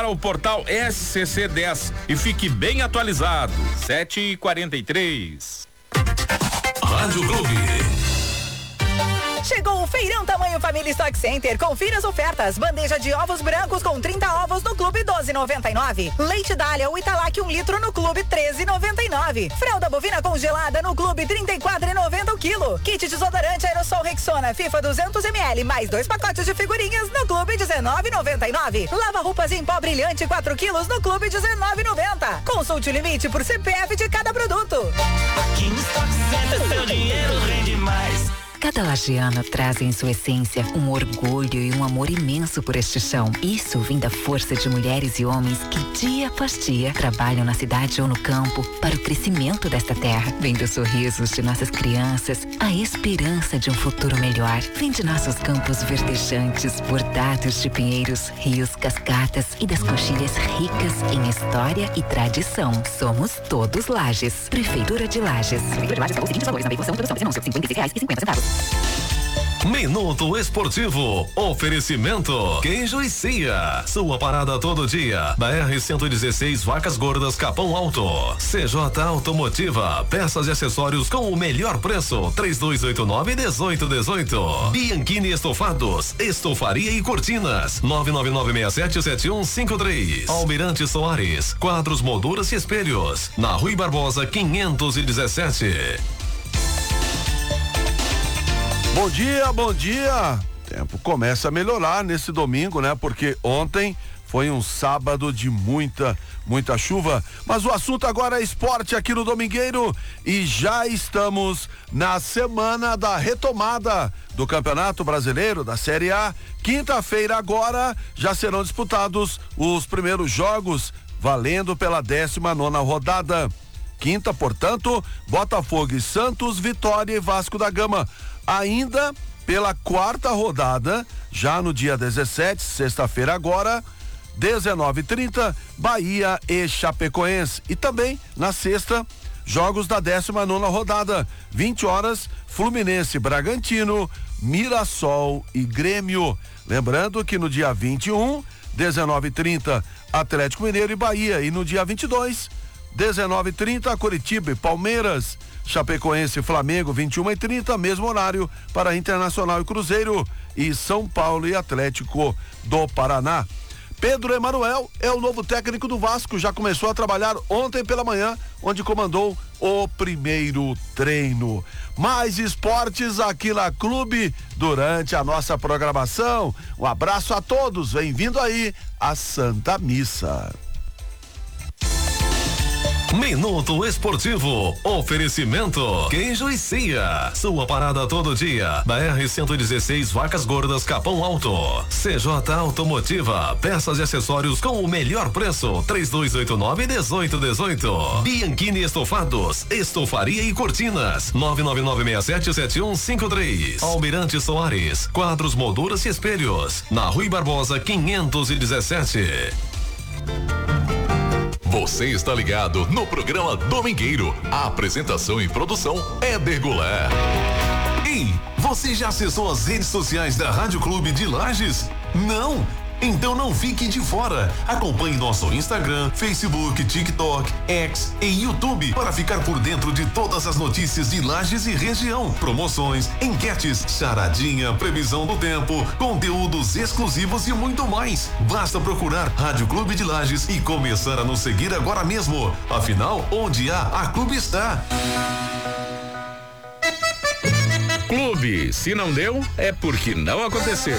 O portal SCC10 e fique bem atualizado. 7h43. Rádio Clube. Chegou o Feirão Tamanho Família Stock Center. Confira as ofertas. Bandeja de ovos brancos com 30 ovos no Clube 12,99. Leite Dália ou Italac 1 litro no Clube 13,99. Fralda bovina congelada no Clube 34,90 o quilo. Kit desodorante aerossol Rexona FIFA 200 ml mais 2 pacotes de figurinhas no Clube 19,99. Lava roupas em pó brilhante 4 quilos no Clube 19,90. Consulte o limite por CPF de cada produto. Aqui no Stock Center seu dinheiro rende mais. Cada lajeano traz em sua essência um orgulho e um amor imenso por este chão. Isso vem da força de mulheres e homens que dia após dia trabalham na cidade ou no campo para o crescimento desta terra. Vem dos sorrisos de nossas crianças, a esperança de um futuro melhor. Vem de nossos campos verdejantes, bordados de pinheiros, rios, cascatas e das coxilhas ricas em história e tradição. Somos todos Lages. Prefeitura de Lages. Prefeitura de Lages pagou os seguintes valores na veiculação produção de anúncio: R$56,50. Minuto Esportivo. Oferecimento Queijo e Cia. Sua parada todo dia. Na R-116 Vacas Gordas Capão Alto. CJ Automotiva. Peças e acessórios com o melhor preço. 3289-1818. Bianchini Estofados. Estofaria e Cortinas. 999677153. Almirante Soares. Quadros, molduras e espelhos. Na Rui Barbosa 517. Bom dia, bom dia. O tempo começa a melhorar nesse domingo, né? Porque ontem foi um sábado de muita chuva. Mas o assunto agora é esporte aqui no Domingueiro e já estamos na semana da retomada do Campeonato Brasileiro da Série A. Quinta-feira agora já serão disputados os primeiros jogos valendo pela 19ª rodada. Quinta, portanto, Botafogo e Santos, Vitória e Vasco da Gama. Ainda pela quarta rodada, já no dia 17, sexta-feira agora, 19h30, Bahia e Chapecoense. E também na sexta, jogos da 19ª rodada, 20 horas, Fluminense, Bragantino, Mirassol e Grêmio. Lembrando que no dia 21, 19h30, Atlético Mineiro e Bahia. E no dia 22, 19h30, Curitiba e Palmeiras. Chapecoense e Flamengo, 21h30, mesmo horário para Internacional e Cruzeiro, e São Paulo e Atlético do Paraná. Pedro Emanuel é o novo técnico do Vasco, já começou a trabalhar ontem pela manhã, onde comandou o primeiro treino. Mais esportes aqui na Clube durante a nossa programação. Um abraço a todos, bem-vindo aí à Santa Missa. Minuto Esportivo. Oferecimento Queijo e Cia. Sua parada todo dia. Na R-116 Vacas Gordas Capão Alto. CJ Automotiva. Peças e acessórios com o melhor preço. 3289-1818. Bianchini Estofados. Estofaria e Cortinas. 999677153. Almirante Soares. Quadros, molduras e espelhos. Na Rui Barbosa 517. Você está ligado no programa Domingueiro. A apresentação e produção Éder Goulart. Ei, você já acessou as redes sociais da Rádio Clube de Lages? Não? Então não fique de fora. Acompanhe nosso Instagram, Facebook, TikTok, X e YouTube para ficar por dentro de todas as notícias de Lages e região. Promoções, enquetes, charadinha, previsão do tempo, conteúdos exclusivos e muito mais. Basta procurar Rádio Clube de Lages e começar a nos seguir agora mesmo. Afinal, onde há, a Clube está. Clube, se não deu, é porque não aconteceu.